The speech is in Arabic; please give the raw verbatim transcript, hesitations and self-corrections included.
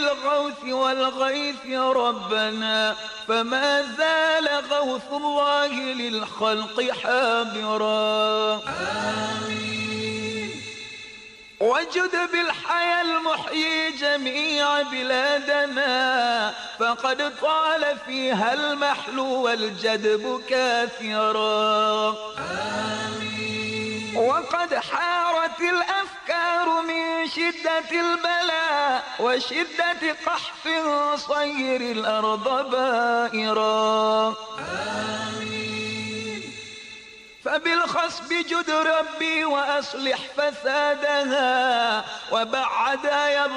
بالغوث والغيث ربنا، فما زال غوث الله للخلق حاضرا. آمين. وجد بالحياة المحيي جميع بلادنا، فقد طال فيها المحل والجدب كاثرا. آمين. وقد حارت الأفكار من شدة البلاء وشدة قحط صير الأرض بائرا. آمين. فبالخصب جد ربي وأصلح فسادها، وبعد